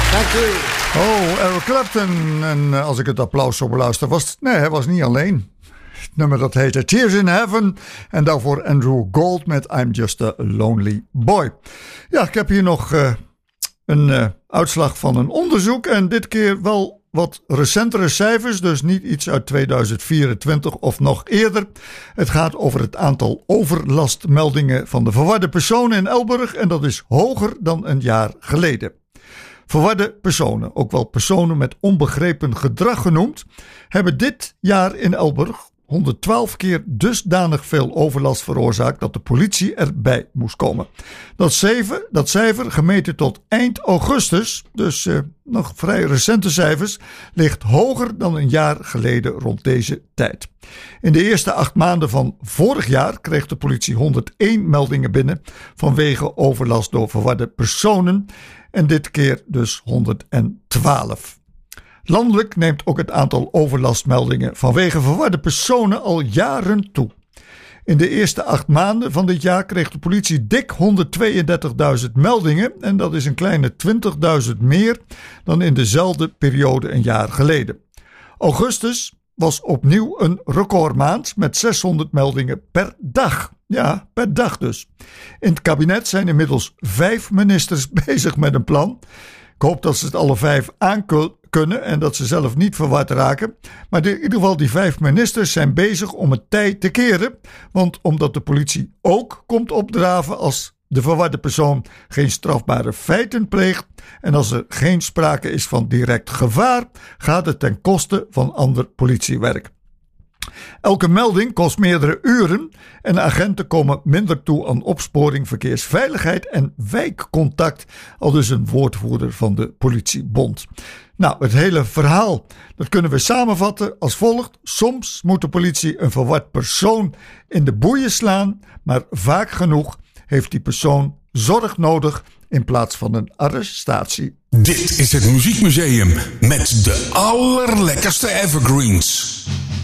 Dank u. Oh, Eric Clapton. En als ik het applaus zo beluister, hij was niet alleen. Het nummer dat heette Tears in Heaven. En daarvoor Andrew Gold met I'm Just a Lonely Boy. Ja, ik heb hier nog een uitslag van een onderzoek. En dit keer wel wat recentere cijfers. Dus niet iets uit 2024 of nog eerder. Het gaat over het aantal overlastmeldingen van de verwarde personen in Elburg. En dat is hoger dan een jaar geleden. Verwarde personen, ook wel personen met onbegrepen gedrag genoemd, hebben dit jaar in Elburg 112 keer dusdanig veel overlast veroorzaakt dat de politie erbij moest komen. Dat cijfer, gemeten tot eind augustus, dus nog vrij recente cijfers, ligt hoger dan een jaar geleden rond deze tijd. In de eerste 8 maanden van vorig jaar kreeg de politie 101 meldingen binnen vanwege overlast door verwarde personen. En dit keer dus 112. Landelijk neemt ook het aantal overlastmeldingen vanwege verwarde personen al jaren toe. In de eerste 8 maanden van dit jaar kreeg de politie dik 132.000 meldingen. En dat is een kleine 20.000 meer dan in dezelfde periode een jaar geleden. Augustus was opnieuw een recordmaand met 600 meldingen per dag. Ja, per dag dus. In het kabinet zijn inmiddels 5 ministers bezig met een plan. Ik hoop dat ze het alle 5 aan kunnen en dat ze zelf niet verward raken. Maar in ieder geval die 5 ministers zijn bezig om het tij te keren. Want omdat de politie ook komt opdraven als de verwarde persoon geen strafbare feiten pleegt en als er geen sprake is van direct gevaar, gaat het ten koste van ander politiewerk. Elke melding kost meerdere uren en agenten komen minder toe aan opsporing, verkeersveiligheid en wijkcontact, aldus een woordvoerder van de politiebond. Nou, het hele verhaal, dat kunnen we samenvatten als volgt. Soms moet de politie een verward persoon in de boeien slaan, maar vaak genoeg heeft die persoon zorg nodig in plaats van een arrestatie. Dit is het Muziekmuseum met de allerlekkerste evergreens.